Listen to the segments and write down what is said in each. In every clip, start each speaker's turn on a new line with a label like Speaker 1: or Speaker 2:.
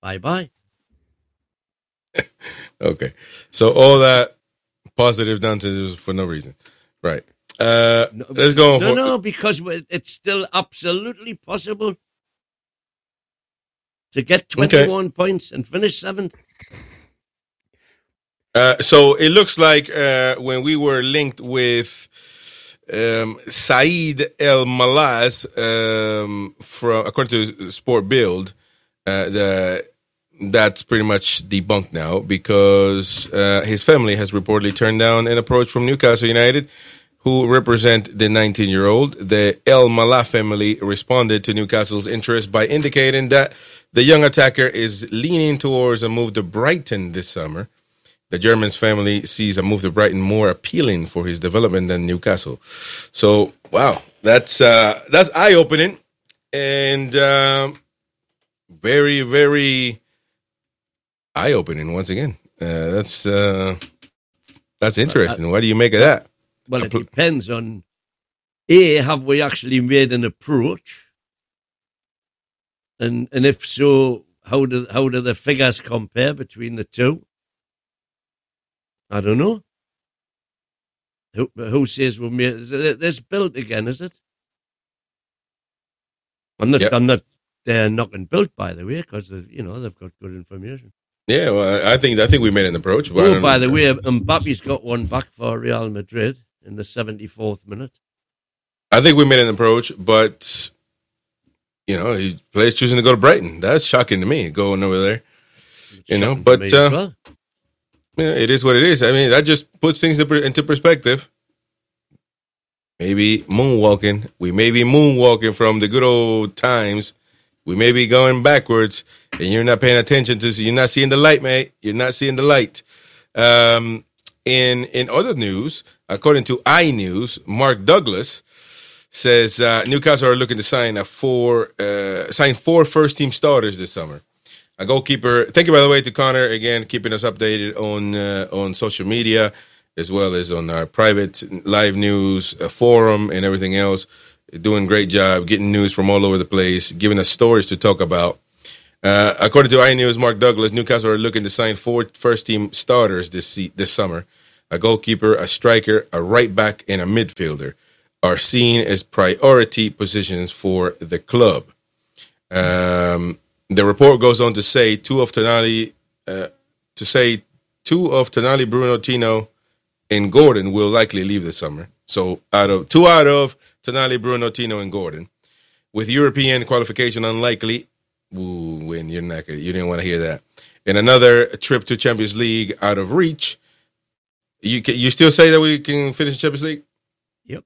Speaker 1: Bye-bye.
Speaker 2: Okay. So all that positive nonsense is for no reason. Right. Let's go on.
Speaker 1: No, because it's still absolutely possible to get 21 points and finish 7th.
Speaker 2: So it looks like when we were linked with Saeed El Malaz, from according to Sport Build, that's pretty much debunked now because his family has reportedly turned down an approach from Newcastle United, who represent the 19-year-old. The El Malaz family responded to Newcastle's interest by indicating that the young attacker is leaning towards a move to Brighton this summer. The German's family sees a move to Brighton more appealing for his development than Newcastle. So, wow, that's eye-opening and very, very eye-opening once again. That's interesting. What do you make of that?
Speaker 1: Well, it depends on, A, have we actually made an approach? And if so, how do the figures compare between the two? I don't know. Who says we've made this built again, is it? I'm not knocking built, by the way, because they've got good information.
Speaker 2: Yeah, well, I think we made an approach.
Speaker 1: But by the way, Mbappe's got one back for Real Madrid in the 74th minute.
Speaker 2: I think we made an approach, but players choosing to go to Brighton. That's shocking to me, going over there. Yeah, it is what it is. I mean, that just puts things into perspective. Maybe moonwalking. We may be moonwalking from the good old times. We may be going backwards, and you're not paying attention to. You're not seeing the light, mate. You're not seeing the light. In other news, according to iNews, Mark Douglas says Newcastle are looking to sign four first-team starters this summer. A goalkeeper. Thank you, by the way, to Connor again, keeping us updated on social media as well as on our private live news forum and everything else. Doing a great job getting news from all over the place, giving us stories to talk about. According to iNews, Mark Douglas, Newcastle are looking to sign 4 first-team starters this summer. A goalkeeper, a striker, a right back, and a midfielder are seen as priority positions for the club. The report goes on to say two of Tonali, Bruno, Tino, and Gordon will likely leave this summer. So two out of Tonali, Bruno, Tino, and Gordon, with European qualification unlikely. When you didn't want to hear that. And another trip to Champions League out of reach. You still say that we can finish Champions League?
Speaker 1: Yep.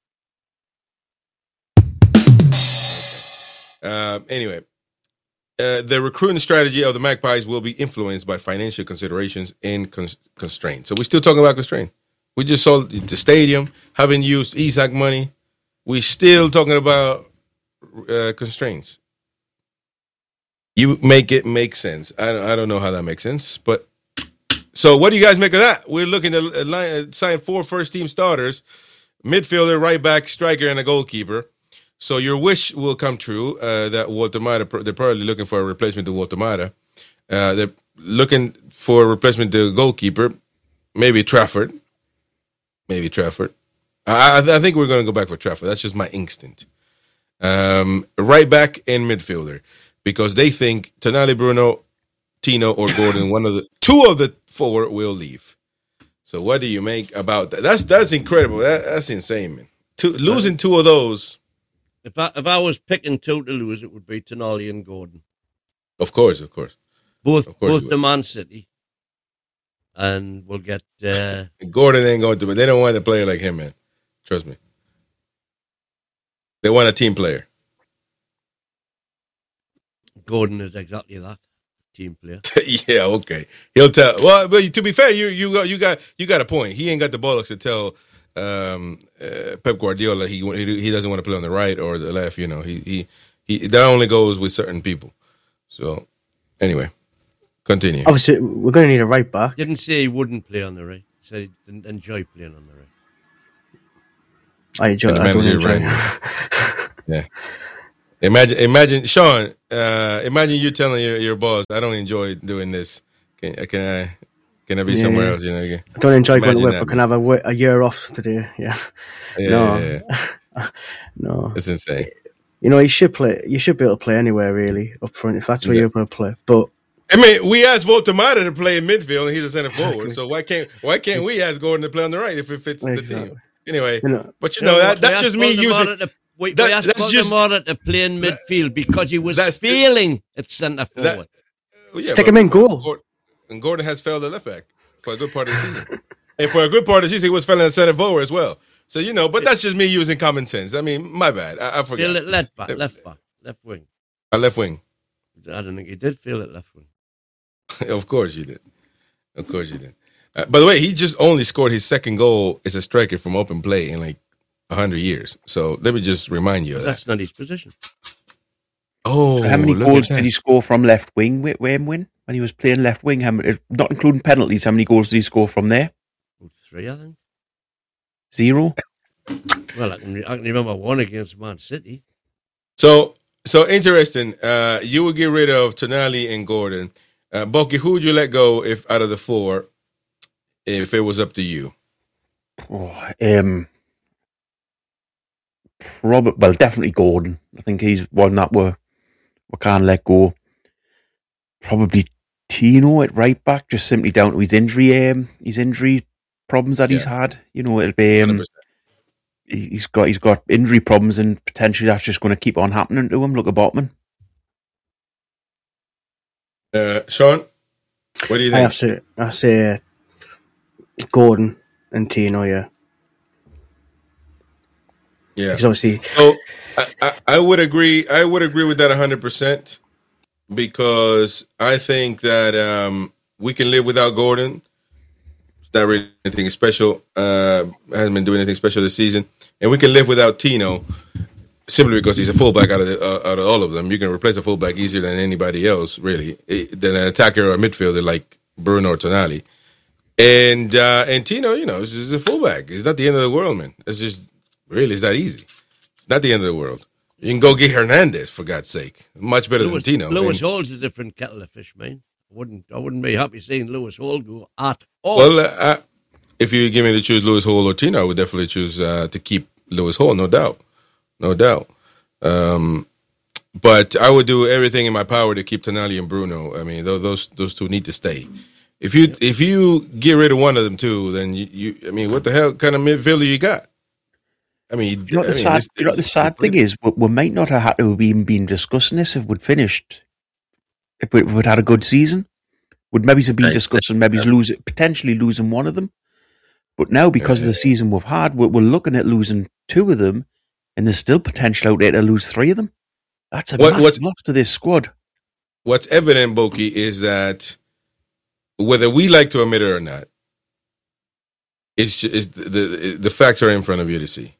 Speaker 2: Anyway. The recruiting strategy of the Magpies will be influenced by financial considerations and constraints. So we're still talking about constraint. We just sold the stadium, haven't used Isaac money. We're still talking about constraints. You make it make sense. I don't know how that makes sense. But so what do you guys make of that? We're looking to sign 4 first-team starters, midfielder, right back, striker, and a goalkeeper. So your wish will come true that Walter Mata, they're probably looking for a replacement to Walter Mata. They're looking for a replacement to goalkeeper, maybe Trafford. I think we're going to go back for Trafford. That's just my instinct. Right back and midfielder, because they think Tonali, Bruno, Tino, or Gordon, two of the 4 will leave. So what do you make about that? That's incredible. That's insane, man. Losing 2 of those.
Speaker 1: If I was picking 2 to lose, it would be Tonali and Gordon.
Speaker 2: Of course.
Speaker 1: Both to Man City. And we'll get...
Speaker 2: Gordon ain't going to, but they don't want a player like him, man. Trust me. They want a team player.
Speaker 1: Gordon is exactly that. Team player.
Speaker 2: Yeah, okay. He'll tell... Well, but to be fair, you got a point. He ain't got the bollocks to tell... Pep Guardiola, he doesn't want to play on the right or the left. He that only goes with certain people. So anyway, continue.
Speaker 3: Obviously, we're going to need a right back.
Speaker 1: Didn't say he wouldn't play on the right. He said he didn't enjoy playing on the right.
Speaker 3: I enjoy.
Speaker 2: I don't enjoy. Yeah. Imagine, Sean. Imagine you telling your boss, "I don't enjoy doing this. Can I be somewhere else?" You know,
Speaker 3: I don't enjoy going to work,
Speaker 2: that,
Speaker 3: but can have a year off today. Yeah.
Speaker 2: yeah.
Speaker 3: No.
Speaker 2: It's insane.
Speaker 3: You know, you should play. You should be able to play anywhere really up front if that's where you're going to play. But
Speaker 2: I mean, we asked Voltemata to play in midfield, and he's a center forward. So why can't we ask Gordon to play on the right if it fits the team? Anyway, but that's just me using.
Speaker 1: We asked Voldemort to play in midfield because he was failing at centre forward.
Speaker 3: Stick him in goal.
Speaker 2: And Gordon has failed at left back for a good part of the season. And for a good part of the season, he was failing at centre forward as well. So, but that's just me using common sense. I mean, my bad. I forgot.
Speaker 1: Left wing.
Speaker 2: Left wing.
Speaker 1: I don't think he did feel it left wing.
Speaker 2: Of course you did. By the way, he just only scored his second goal as a striker from open play in like 100 years. So let me just remind you of that.
Speaker 1: That's not his position.
Speaker 2: Oh,
Speaker 4: so how many goals did he score from left wing when he was playing left wing? Not including penalties, how many goals did he score from there?
Speaker 1: 3, I think.
Speaker 4: 0?
Speaker 1: Well, I can remember 1 against Man City.
Speaker 2: So interesting. You would get rid of Tonali and Gordon. Bulky, who would you let go if out of the 4 if it was up to you?
Speaker 4: Definitely Gordon. I think he's one that we can't let go. Probably Tino at right back, just simply down to his injury problems that he's had. It'll be he's got injury problems, and potentially that's just going to keep on happening to him. Look at Botman.
Speaker 2: Sean, what do you think?
Speaker 3: I say Gordon and Tino. Yeah. Because obviously,
Speaker 2: so I would agree. I would agree with that 100% because I think that we can live without Gordon. It's not really anything special. Hasn't been doing anything special this season, and we can live without Tino simply because he's a fullback out of all of them. You can replace a fullback easier than anybody else, really, than an attacker or a midfielder like Bruno or Tonali. And Tino, is just a fullback. It's not the end of the world, man. It's just. Really, it's that easy. It's not the end of the world. You can go get Hernandez, for God's sake. Much better than Tino.
Speaker 1: Lewis Hall's a different kettle of fish, man. I wouldn't be happy seeing Lewis Hall go at all.
Speaker 2: Well, if you give me to choose Lewis Hall or Tino, I would definitely choose to keep Lewis Hall, no doubt. But I would do everything in my power to keep Tonali and Bruno. I mean, those two need to stay. If you get rid of one of them too, then what the hell kind of midfielder you got? I mean,
Speaker 4: the sad thing is, we might not have had to have even been discussing this if we'd finished. If we'd had a good season, would maybe have been discussing potentially losing one of them. But now, because of the season we've had, we're looking at losing 2 of them, and there's still potential out there to lose 3 of them. That's a massive loss to this squad.
Speaker 2: What's evident, Boki, is that whether we like to admit it or not, it's the facts are in front of you to see.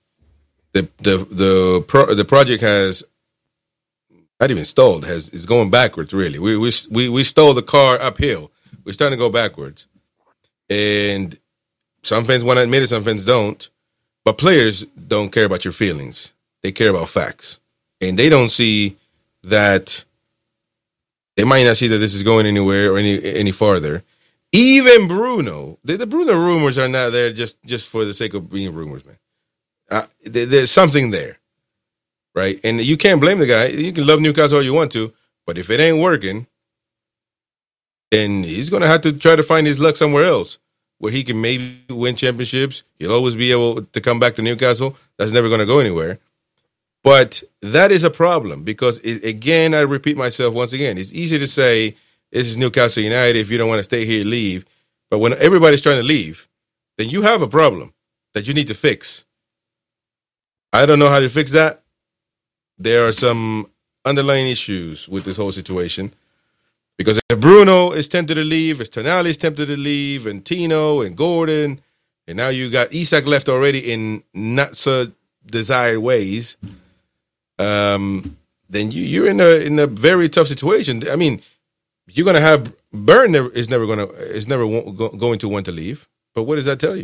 Speaker 2: The project has not even stalled. Is going backwards. Really, we stole the car uphill. We're starting to go backwards, and some fans want to admit it, some fans don't. But players don't care about your feelings; they care about facts, and they don't see that. They might not see that this is going anywhere or any farther. Even Bruno, the Bruno rumors are not there just for the sake of being rumors, man. There's something there, right? And you can't blame the guy. You can love Newcastle all you want to, but if it ain't working, then he's going to have to try to find his luck somewhere else where he can maybe win championships. He'll always be able to come back to Newcastle. That's never going to go anywhere. But that is a problem because, again, I repeat myself once again. It's easy to say this is Newcastle United. If you don't want to stay here, leave. But when everybody's trying to leave, then you have a problem that you need to fix. I don't know how to fix that. There are some underlying issues with this whole situation. Because if Bruno is tempted to leave, if Tonali is tempted to leave, and Tino and Gordon, and now you got Isak left already in not so desired ways, then you're in a very tough situation. I mean, you're gonna have Burn is never going to want to leave. But what does that tell you?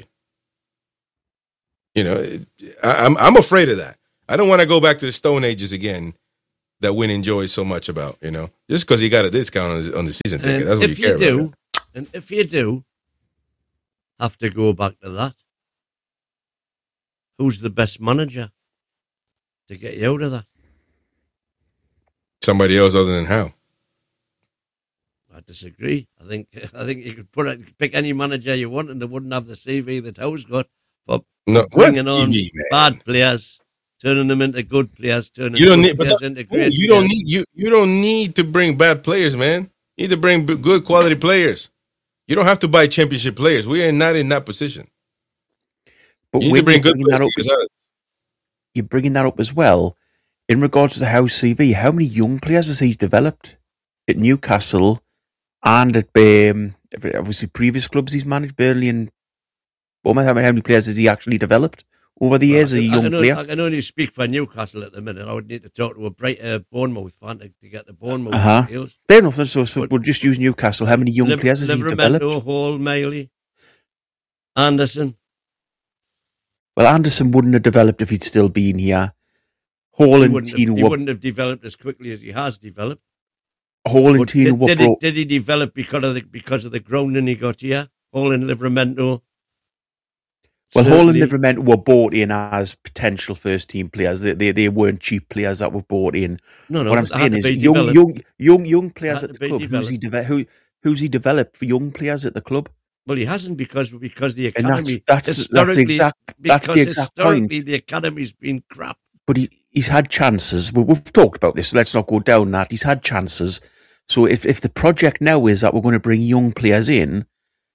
Speaker 2: I'm afraid of that. I don't want to go back to the Stone Ages again that Win enjoys so much about, just because he got a discount on the season ticket. That's what
Speaker 1: if
Speaker 2: you care
Speaker 1: do,
Speaker 2: about.
Speaker 1: and if you do have to go back to that, who's the best manager to get you out of that?
Speaker 2: Somebody else other than Howe.
Speaker 1: I disagree. I think you could pick any manager you want, and they wouldn't have the CV that Howe's got for bringing on bad players, turning them into good players, turning players into great.
Speaker 2: You don't need to bring bad players, man. You need to bring good quality players. You don't have to buy championship players. We are not in that position.
Speaker 4: But
Speaker 2: you need to bring good players.
Speaker 4: You're bringing that up as well. In regards to the Howe CV, how many young players has he developed at Newcastle and at obviously previous clubs he's managed, Burnley and Bournemouth? How many players has he actually developed over the years as a young player?
Speaker 1: I can only speak for Newcastle at the minute. I would need to talk to a Bournemouth fan to get the Bournemouth deals.
Speaker 4: Fair enough. So we'll just use Newcastle. How many young players has he developed?
Speaker 1: Hall, Miley, Anderson.
Speaker 4: Well, Anderson wouldn't have developed if he'd still been here. Hall and Tino
Speaker 1: wouldn't have developed as quickly as he has developed.
Speaker 4: Hall and Tino
Speaker 1: did he develop because of the grounding he got here? Hall and Livramento.
Speaker 4: Well, Hall and Livramento were bought in as potential first team players. They weren't cheap players that were bought in.
Speaker 1: No.
Speaker 4: What I'm saying is young players at the club. Who's he developed for young players at the club?
Speaker 1: Well, he hasn't because the academy.
Speaker 4: That's the exact point.
Speaker 1: The academy's been crap.
Speaker 4: But he's had chances. We've talked about this, so let's not go down that. He's had chances. So if the project now is that we're going to bring young players in,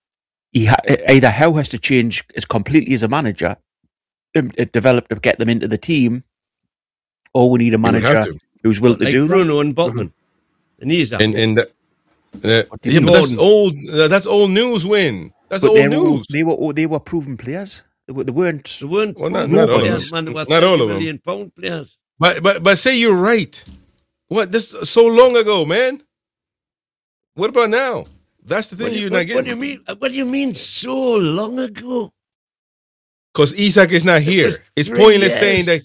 Speaker 4: either Howe has to change as completely as a manager, develop to get them into the team, or we need a manager who's willing to do
Speaker 1: Bruno and Botman. And he's out.
Speaker 2: But that's old. That's old news. That's old news.
Speaker 4: They were proven players. They weren't.
Speaker 1: Well, not players, man. They were
Speaker 2: not all of them.
Speaker 1: £30 million players.
Speaker 2: But say you're right. What? This so long ago, man. What about now? That's the thing you're not getting.
Speaker 1: What do you mean? What do you mean so long ago?
Speaker 2: Because Isak is not here. It's pointless saying that.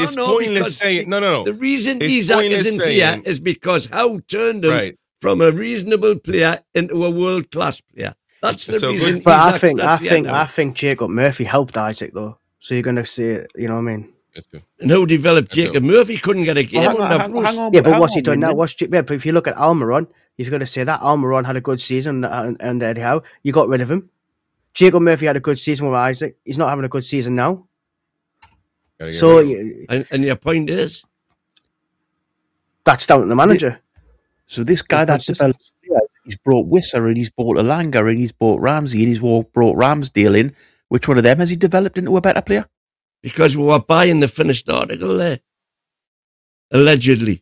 Speaker 2: No.
Speaker 1: The reason Isak isn't here is because Howe turned him from a reasonable player into a world class player. That's the reason.
Speaker 3: But I think Jacob Murphy helped Isaac though. So you're going to see it. You know what I mean?
Speaker 1: And who developed Jacob Murphy? Couldn't get a game under Bruce.
Speaker 3: But what's he done now? But if you look at Almiron, you've got to say that Almiron had a good season and Eddie Howe. You got rid of him. Jacob Murphy had a good season with Isaac. He's not having a good season now. So,
Speaker 1: and your point is?
Speaker 3: That's down to the manager.
Speaker 4: So this guy that's developed players, he's brought Wisser and he's brought Elanga and he's brought Ramsey and he's brought Ramsdale in. Which one of them has he developed into a better player?
Speaker 1: Because we were buying the finished article there. Allegedly.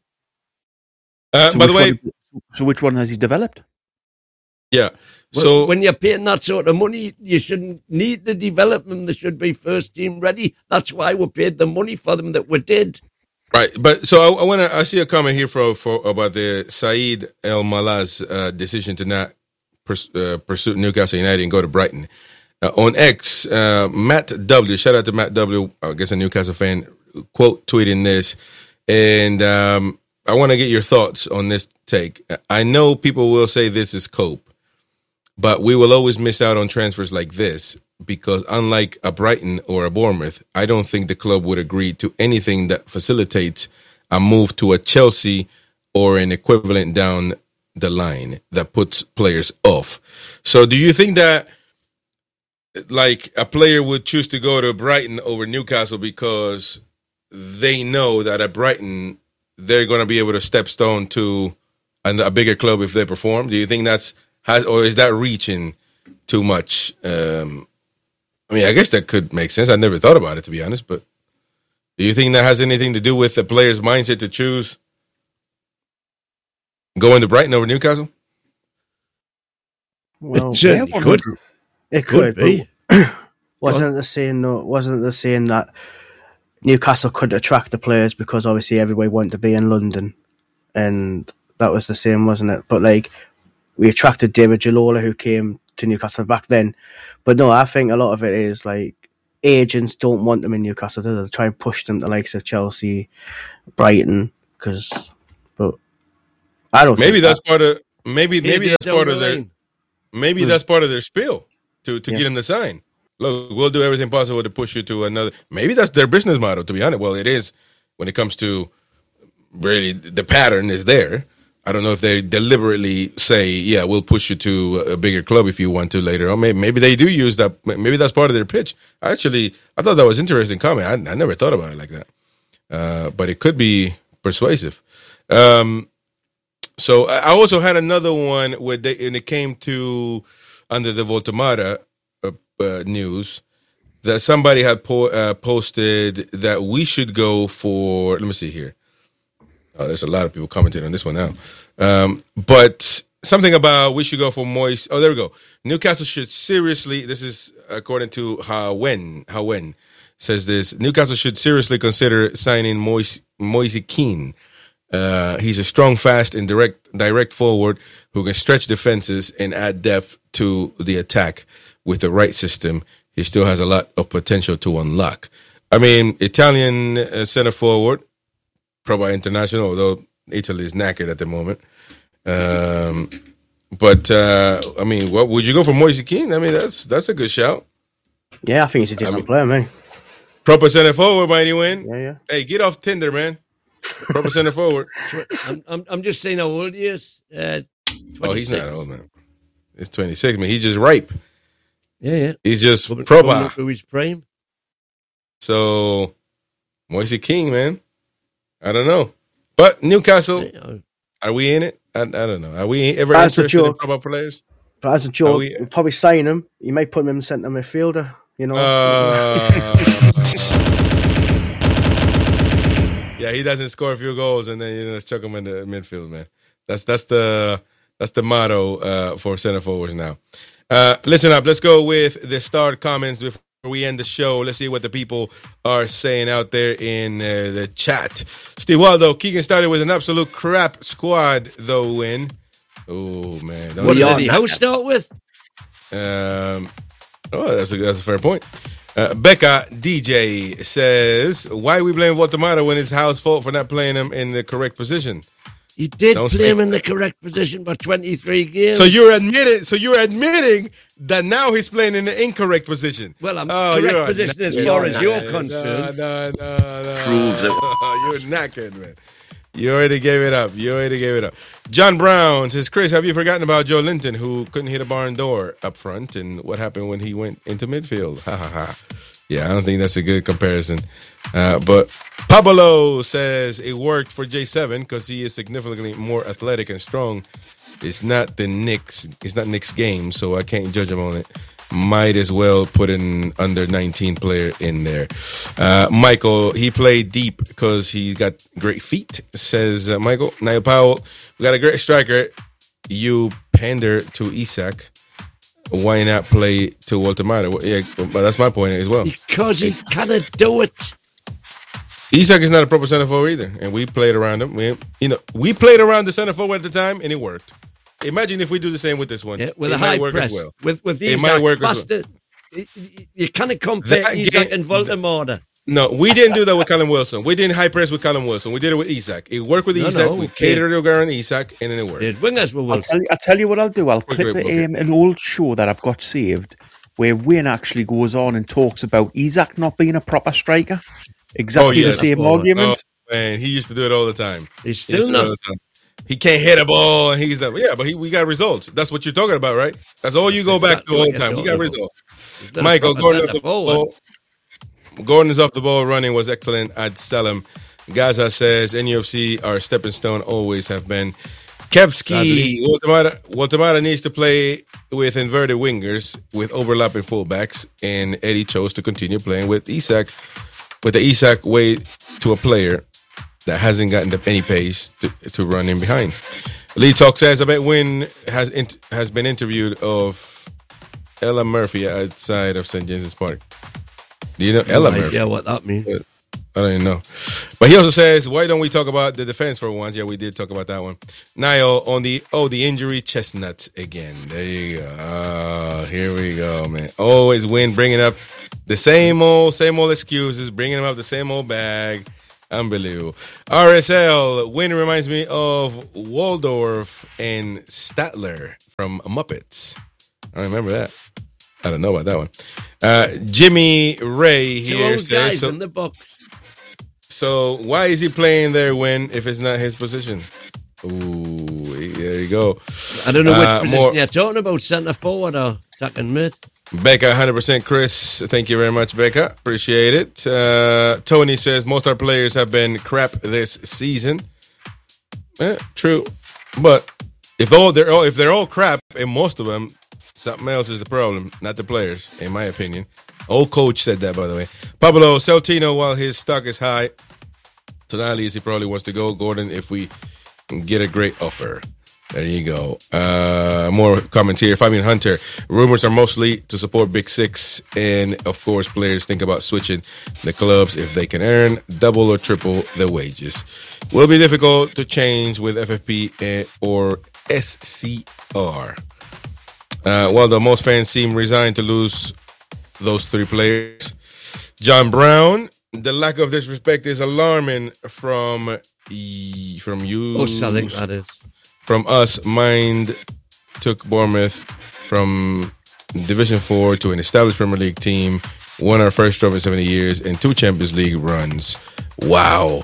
Speaker 2: By the way...
Speaker 4: So which one has he developed?
Speaker 2: Yeah.
Speaker 1: So when you're paying that sort of money, you shouldn't need the development. They should be first team ready. That's why we paid the money for them that we did.
Speaker 2: Right, but so I see a comment here for about the Saeed El Malaz decision to not pursue Newcastle United and go to Brighton. On X, Matt W, shout out to Matt W, I guess a Newcastle fan, quote tweeting this, and I want to get your thoughts on this take. I know people will say this is cope, but we will always miss out on transfers like this because unlike a Brighton or a Bournemouth, I don't think the club would agree to anything that facilitates a move to a Chelsea or an equivalent down the line that puts players off. So do you think that like a player would choose to go to Brighton over Newcastle because they know that at Brighton they're going to be able to step stone to a bigger club if they perform? Do you think or is that reaching too much? I mean, I guess that could make sense. I never thought about it, to be honest. But do you think that has anything to do with the player's mindset to choose going to Brighton over Newcastle?
Speaker 3: Well,
Speaker 1: it could be.
Speaker 3: Wasn't the saying that Newcastle could attract the players because obviously everybody wanted to be in London, and that was the same, wasn't it? But like we attracted David Ginola, who came to Newcastle back then. But no, I think a lot of it is like agents don't want them in Newcastle. They try and push them to the likes of Chelsea, Brighton, because I don't.
Speaker 2: Maybe that's part of. Maybe that's part of their.
Speaker 1: line.
Speaker 2: Maybe that's part of their spiel to get him to sign. Look, we'll do everything possible to push you to another. Maybe that's their business model. To be honest, well, it is when it comes to really the pattern is there. I don't know if they deliberately say, "Yeah, we'll push you to a bigger club if you want to later." Or maybe they do use that. Maybe that's part of their pitch. Actually, I thought that was interesting comment. I never thought about it like that, but it could be persuasive. So I also had another one where and it came to under the Voltemara news that somebody had posted that we should go for. Let me see here. Oh, there's a lot of people commenting on this one now. But something about we should go for Moise. Oh, there we go. Newcastle should seriously. This is according to Hawen says this. Newcastle should seriously consider signing Moise Kean. He's a strong, fast, and direct forward who can stretch defenses and add depth to the attack with the right system. He still has a lot of potential to unlock. I mean, Italian center forward, Pro by International, although Italy is knackered at the moment. But I mean, what would you go for Moise Kean? I mean, that's a good shout.
Speaker 3: Yeah, I think he's a decent player, man.
Speaker 2: Proper center forward, mighty win.
Speaker 3: Yeah.
Speaker 2: Hey, get off Tinder, man. Proper center forward.
Speaker 1: I'm just saying how old he is.
Speaker 2: Oh, he's not old, man. It's 26, man. He's just ripe.
Speaker 1: Yeah.
Speaker 2: He's just
Speaker 1: coming
Speaker 2: proper.
Speaker 1: up to his prime.
Speaker 2: So, Moise Kean, man. I don't know. But Newcastle, are we in it? I don't know. Are we ever interested in proper players?
Speaker 3: But as a joke, we'll probably sign him. You may put him in the centre midfielder, you know.
Speaker 2: Yeah, he doesn't score a few goals and then chuck him in the midfield, man. That's the motto for center forwards now. Listen up, let's go with the start comments before we end the show. Let's see what the people are saying out there in the chat. Steve Waldo, Keegan started with an absolute crap squad, though. Win. Oh man,
Speaker 1: what did Eddie Howe start with?
Speaker 2: That's a fair point. Becca DJ says, why are we blaming Voltemara when it's Howe's fault for not playing him in the correct position?
Speaker 1: He did play him in the correct position for 23 games.
Speaker 2: So you're admitting that now he's playing in the incorrect position.
Speaker 1: Well, correct position as far as you're concerned.
Speaker 2: No. Proves it. You're knackered, man. You already gave it up. John Brown says, Chris, have you forgotten about Joe Linton, who couldn't hit a barn door up front, and what happened when he went into midfield? Ha, ha, ha. Yeah, I don't think that's a good comparison. But Pablo says it worked for J7 because he is significantly more athletic and strong. It's not Nick's game, so I can't judge him on it. Might as well put an under 19 player in there. Michael, he played deep because he got great feet, says Michael. Niall Powell, we got a great striker. You pander to Isak. Why not play to Voltemara? Yeah, but that's my point as well.
Speaker 1: Because he cannot do it.
Speaker 2: Isak is not a proper center forward either, and we played around him. We played around the center forward at the time, and it worked. Imagine if we do the same with this one.
Speaker 1: Yeah, with a high press. Well. With Isak, it might work faster. Well. You cannot compare Isak and Voltemara.
Speaker 2: No, we didn't do that with Callum Wilson. We didn't high press with Callum Wilson. We did it with Isak. It worked with Isak. We catered to Gareth Isak, and then it worked.
Speaker 1: Wingers were Wilson.
Speaker 4: I'll tell you what I'll do. I'll clip an old show that I've got saved where Wayne actually goes on and talks about Isak not being a proper striker. Exactly the same argument.
Speaker 2: Oh, man, he used to do it all the time.
Speaker 1: He's still not.
Speaker 2: He can't hit a ball, and he's like, yeah, but we got results. That's what you're talking about, right? That's all you go back to all the time. We got results. Michael, Gordon off the ball. Gordon is off the ball running was excellent. I'd sell him. Gaza says NUFC are stepping stone, always have been. Kevsky, Voltemara needs to play with inverted wingers with overlapping fullbacks, and Eddie chose to continue playing with Isak, with the Isak way to a player that hasn't gotten any pace to run in behind. Lee Talk says, I bet Wynn has been interviewed of Ella Murphy outside of St. James's Park. Do you know Ella Murphy?
Speaker 1: Yeah, what that means.
Speaker 2: I don't even know. But he also says, why don't we talk about the defense for once? Yeah, we did talk about that one. Niall on the injury chestnuts again. There you go. Here we go, man. Always Wynn bringing up the same old excuses, bringing him up the same old bag. Unbelievable. RSL, win reminds me of Waldorf and Statler from Muppets. I remember that. I don't know about that one. Jimmy Ray here says,
Speaker 1: so, in the box.
Speaker 2: So why is he playing there if it's not his position? Ooh, there you go.
Speaker 1: I don't know which position you're talking about, centre forward or second mid.
Speaker 2: Becca, 100% Chris. Thank you very much, Becca. Appreciate it. Tony says, most of our players have been crap this season. True. But if they're all crap, and most of them, something else is the problem, not the players, in my opinion. Old coach said that, by the way. Pablo Celtino, while his stock is high, Tonali, he probably wants to go. Gordon, if we get a great offer. There you go. More comments here. Fabian Hunter. Rumors are mostly to support Big Six. And, of course, players think about switching the clubs if they can earn double or triple the wages. Will be difficult to change with FFP or SCR. Well, most fans seem resigned to lose those three players. John Brown. The lack of disrespect is alarming from you.
Speaker 1: Oh, I think that is.
Speaker 2: From us, Mind took Bournemouth from Division 4 to an established Premier League team, won our first trophy in 70 years, and 2 Champions League runs. Wow.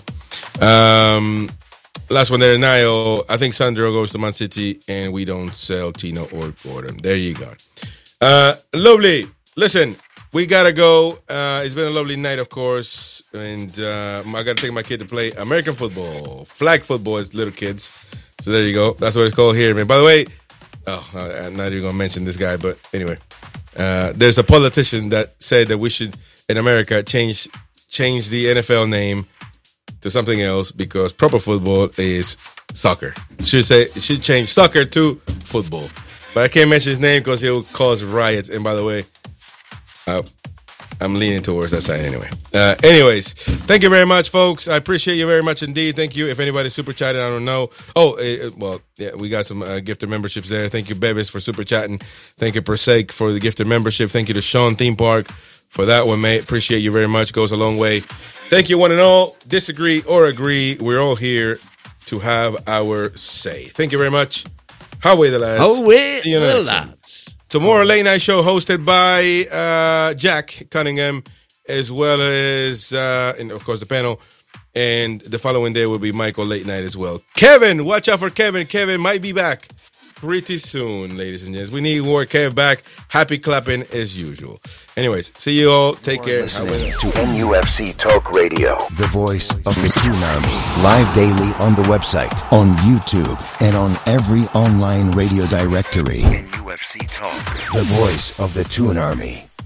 Speaker 2: Last one there, Nio. I think Sandro goes to Man City, and we don't sell Tino or Gordon. There you go. Lovely. Listen, we got to go. It's been a lovely night, of course, and I got to take my kid to play American football, flag football as little kids. So there you go. That's what it's called here, man. By the way, I'm not even going to mention this guy, but anyway, there's a politician that said that we should, in America, change the NFL name to something else because proper football is soccer. It should change soccer to football. But I can't mention his name because he'll cause riots. And by the way, I'm leaning towards that side anyway. Anyways, thank you very much, folks. I appreciate you very much indeed. Thank you. If anybody's super chatted, I don't know. Well, yeah, we got some gifted memberships there. Thank you, Bevis, for super chatting. Thank you, Persake, for the gifted membership. Thank you to Sean Theme Park for that one, mate. Appreciate you very much. Goes a long way. Thank you, one and all. Disagree or agree, we're all here to have our say. Thank you very much. Howay the lads.
Speaker 1: Howay the lads.
Speaker 2: Tomorrow, late night show hosted by Jack Cunningham, as well as, and of course, the panel. And the following day will be Michael late night as well. Kevin, watch out for Kevin. Kevin might be back pretty soon, ladies and gents. We need more Kev back. Happy clapping as usual. Anyways, see you all. Take care.
Speaker 5: Listening to NUFC Talk Radio, the voice of the Toon Army. Live daily on the website, on YouTube, and on every online radio directory. NUFC Talk, the voice of the Toon Army.